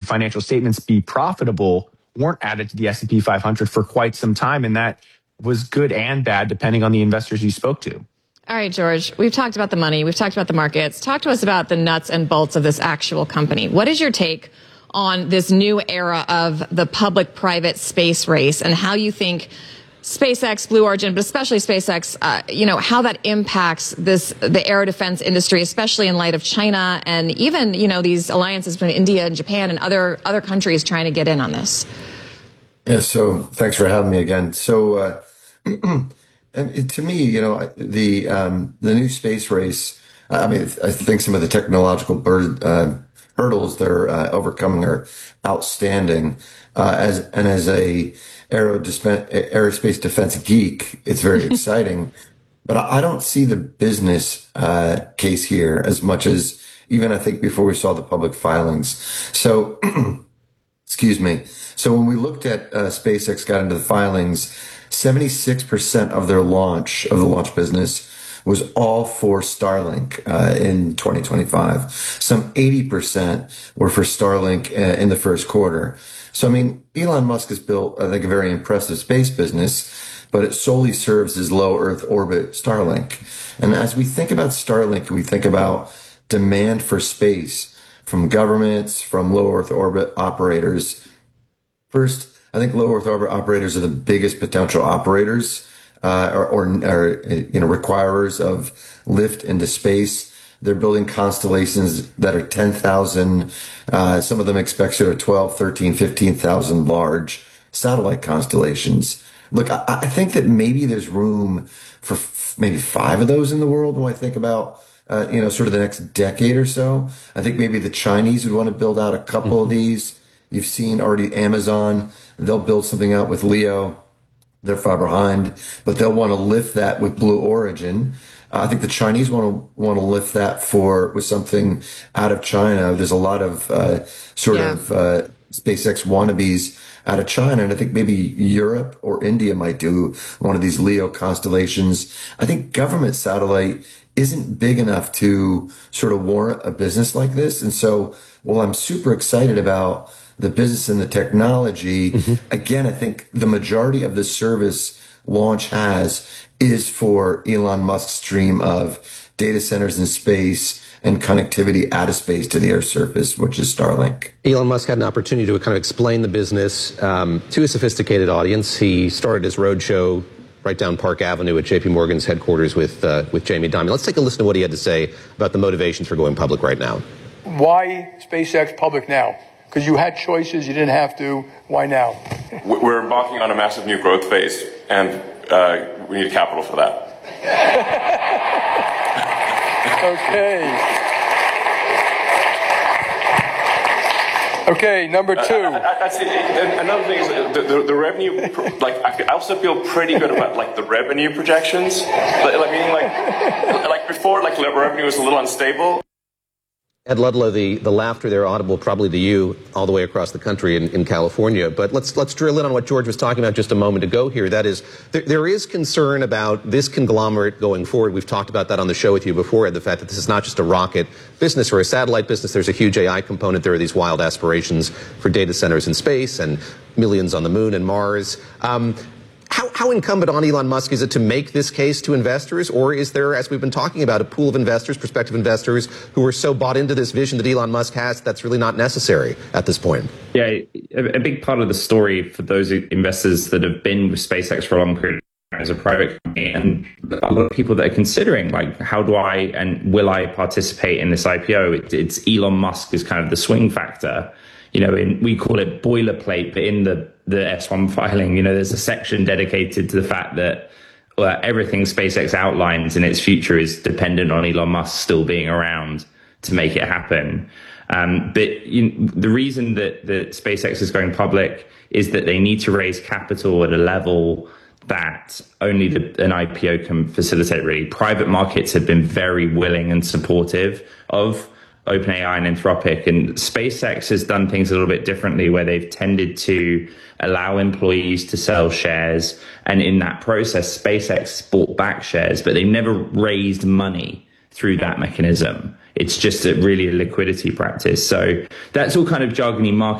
financial statements be profitable weren't added to the S&P 500 for quite some time. And that was good and bad, depending on the investors you spoke to. All right, George, we've talked about the money. We've talked about the markets. Talk to us about the nuts and bolts of this actual company. What is your take on this new era of the public-private space race and how you think SpaceX, Blue Origin, but especially SpaceX, how that impacts the air defense industry, especially in light of China and even, these alliances between India and Japan and other countries trying to get in on this? Yeah, so thanks for having me again. So and to me, the new space race, I think some of the technological hurdles they're overcoming are outstanding. As a aerospace defense geek, it's very exciting. But I don't see the business case here as much as even I think before we saw the public filings. So, excuse me. So when we looked at SpaceX got into the filings, 76% of their launch business was all for Starlink in 2025. Some 80% were for Starlink in the first quarter. So, Elon Musk has built, I think, a very impressive space business, but it solely serves his low Earth orbit Starlink. And as we think about Starlink, we think about demand for space from governments, from low Earth orbit operators. First, I think low Earth orbit operators are the biggest potential operators or requirers of lift into space. They're building constellations that are 10,000. Some of them expect sort of 12, 13, 15,000 large satellite constellations. Look, I think that maybe there's room for maybe 5 of those in the world when I think about, sort of the next decade or so. I think maybe the Chinese would want to build out a couple of these. You've seen already Amazon, they'll build something out with LEO. They're far behind, but they'll want to lift that with Blue Origin. I think the Chinese want to lift that with something out of China. There's a lot of SpaceX wannabes out of China, and I think maybe Europe or India might do one of these LEO constellations. I think government satellite isn't big enough to sort of warrant a business like this, and so while I'm super excited about the business and the technology, again, I think the majority of the service launch is for Elon Musk's dream of data centers in space and connectivity out of space to the air surface, which is Starlink. Elon Musk had an opportunity to kind of explain the business to a sophisticated audience. He started his roadshow right down Park Avenue at JP Morgan's headquarters with Jamie Dimon. Let's take a listen to what he had to say about the motivations for going public right now. Why SpaceX public now? Because you had choices, you didn't have to. Why now? We're embarking on a massive new growth phase, and we need capital for that. Okay, number 2. Another thing is the revenue. I also feel pretty good about the revenue projections. Before, the revenue was a little unstable. Ed Ludlow, the laughter there audible probably to you all the way across the country in California. But let's drill in on what George was talking about just a moment ago here. That is, there is concern about this conglomerate going forward. We've talked about that on the show with you before, Ed, the fact that this is not just a rocket business or a satellite business. There's a huge AI component. There are these wild aspirations for data centers in space and millions on the moon and Mars. How incumbent on Elon Musk is it to make this case to investors, or is there, as we've been talking about, a pool of investors, prospective investors, who are so bought into this vision that Elon Musk has that's really not necessary at this point? Yeah, a big part of the story for those investors that have been with SpaceX for a long period as a private company, and a lot of people that are considering, how do I and will I participate in this IPO? It's Elon Musk is kind of the swing factor. We call it boilerplate, but in the S1 filing, there's a section dedicated to the fact that everything SpaceX outlines in its future is dependent on Elon Musk still being around to make it happen. But the reason that SpaceX is going public is that they need to raise capital at a level that only an IPO can facilitate, really. Private markets have been very willing and supportive of OpenAI and Anthropic, and SpaceX has done things a little bit differently, where they've tended to allow employees to sell shares, and in that process SpaceX bought back shares, but they never raised money through that mechanism. It's just really a liquidity practice. So that's all kind of jargony market